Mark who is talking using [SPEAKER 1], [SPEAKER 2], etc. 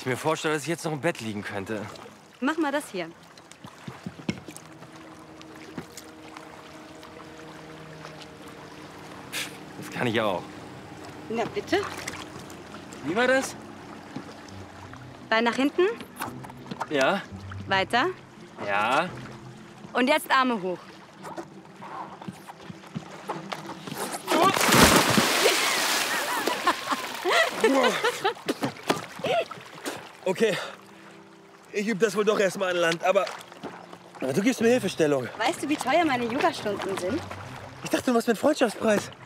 [SPEAKER 1] ich mir vorstelle, dass ich jetzt noch im Bett liegen könnte.
[SPEAKER 2] Mach mal das hier.
[SPEAKER 1] Das kann ich auch.
[SPEAKER 2] Na bitte.
[SPEAKER 1] Wie war das?
[SPEAKER 2] Bein nach hinten.
[SPEAKER 1] Ja.
[SPEAKER 2] Weiter.
[SPEAKER 1] Ja.
[SPEAKER 2] Und jetzt Arme hoch.
[SPEAKER 3] Okay. Ich übe das wohl doch erstmal an Land, aber du gibst mir Hilfestellung.
[SPEAKER 2] Weißt du, wie teuer meine Yogastunden sind?
[SPEAKER 3] Ich dachte, du machst mir einen Freundschaftspreis.